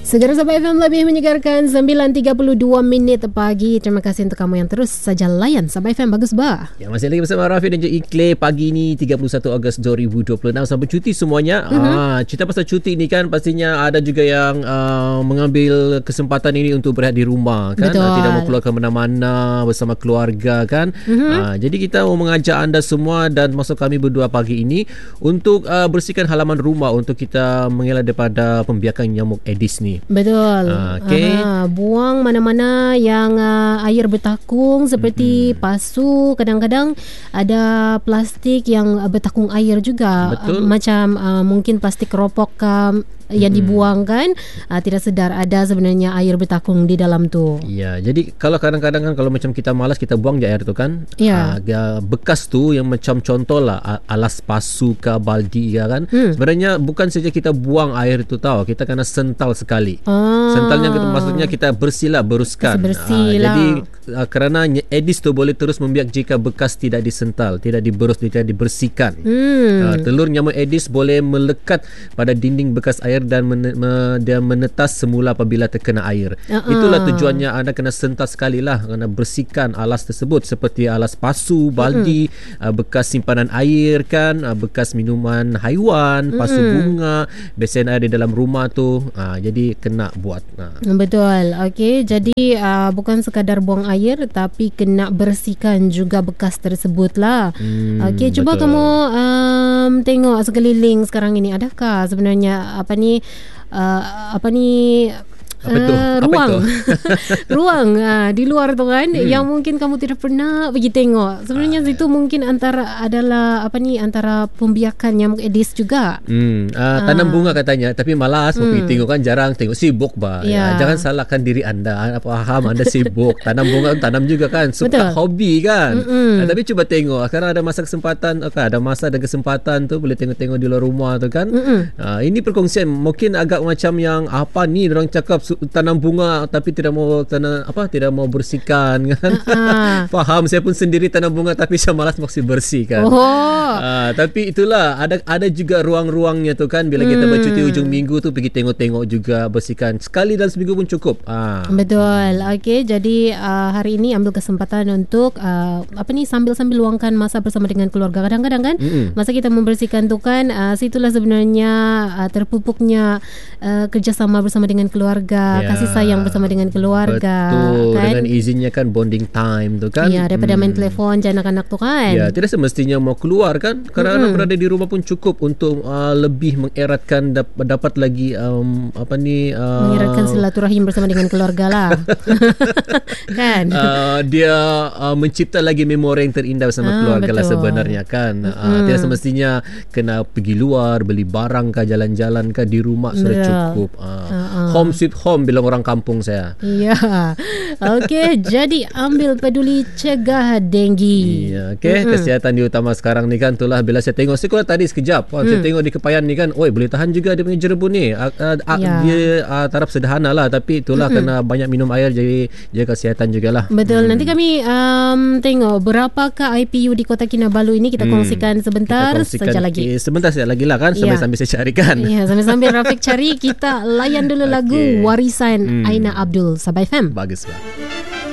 Segera Sabah FM lebih menyegarkan 9.32 minit pagi. Terima kasih untuk kamu yang terus saja layan Sabah FM. Bagus bah. Ya, masih lagi bersama Rafi dan juga Ikle pagi ni 31 Ogos 2026. Selamat cuti semuanya. Cerita pasal cuti ni kan pastinya ada juga yang mengambil kesempatan ini untuk berehat di rumah kan. Tidak mau keluar ke mana-mana bersama keluarga kan. Jadi kita mau mengajak anda semua dan masuk kami berdua pagi ini untuk bersihkan halaman rumah untuk kita mengelak daripada pembiakan nyamuk Aedes ni. Betul. Buang mana-mana yang air bertakung seperti pasu. Kadang-kadang ada plastik yang bertakung air juga. Macam mungkin plastik keropok yang dibuang kan, tidak sedar ada sebenarnya air bertakung di dalam tu. Ya, jadi kalau kadang-kadang kan kalau macam kita malas kita buang je air tu kan. Bekas tu yang macam contoh lah alas pasu ke baldi ya kan. Sebenarnya bukan saja kita buang air tu tahu, kita kena sental sekali. Sentalnya maksudnya kita bersihlah, beruskan. Jadi kerana Aedes tu boleh terus membiak jika bekas tidak disental, tidak diberus, tidak dibersihkan. Telur nyamuk Aedes boleh melekat pada dinding bekas air dan dia menetas semula apabila terkena air. Itulah tujuannya anda kena sental sekali lah, kena bersihkan alas tersebut seperti alas pasu, baldi, bekas simpanan air kan, bekas minuman haiwan, pasu bunga, besen air di dalam rumah tu. Jadi kena buat. Betul. Okey, jadi bukan sekadar buang air tapi kena bersihkan juga bekas tersebut lah. Okey, cuba kamu tengok sekeliling sekarang ini, adakah sebenarnya ruang ruang di luar tu kan yang mungkin kamu tidak pernah pergi tengok. Sebenarnya situ mungkin adalah antara pembiakan nyamuk Aedes juga. Tanam bunga katanya, tapi malas mau pergi tengok kan, jarang tengok, sibuk bah. Jangan salahkan diri anda. Faham anda sibuk. Tanam bunga tanam juga kan, suka hobi kan. Tapi cuba tengok karena ada masa kesempatan, ada masa dan kesempatan tu boleh tengok-tengok di luar rumah tu kan. Ini perkongsian mungkin agak macam yang apa ni orang cakap tanam bunga tapi tidak mau bersihkan kan. Faham, saya pun sendiri tanam bunga tapi saya malas masih bersihkan. Tapi itulah ada juga ruang-ruangnya tu kan, bila kita bercuti hujung minggu tu pergi tengok-tengok juga, bersihkan sekali dalam seminggu pun cukup. Betul. Okey, jadi hari ini ambil kesempatan untuk sambil luangkan masa bersama dengan keluarga. Kadang-kadang kan masa kita membersihkan tu kan, situlah sebenarnya terpupuknya kerjasama bersama dengan keluarga, kasih sayang bersama dengan keluarga. Betul kan? Dengan izinnya kan bonding time tu kan. Daripada main telefon je anak-anak tu kan. Tidak semestinya mau keluar kan. Kerana anak berada di rumah pun cukup untuk lebih mengeratkan dapat lagi mengeratkan silaturahim bersama dengan keluarga lah. Kan? Dia mencipta lagi memori yang terindah bersama keluarga lah sebenarnya kan. Tidak semestinya kena pergi luar beli barang kah, jalan-jalan kah, di rumah sudah cukup. Home sweet home bilang orang kampung saya. Okey, jadi ambil peduli, cegah denggi. Kesihatan diutama sekarang ni kan. Itulah bila saya tengok sekolah tadi sekejap, saya tengok di Kepayan ni kan, boleh tahan juga dia punya jerebun ni. Dia taraf sederhana lah, tapi itulah kena banyak minum air, jadi jaga kesihatan jugalah. Betul. Nanti kami tengok berapakah IPU di Kota Kinabalu ini, kita kongsikan sebentar saja lagi. Sebentar saja lagi lah kan, sambil saya carikan. Sambil Rafiq cari, kita layan dulu lagu Warisan Aina Abdul, Sabah FM. Bagus lah.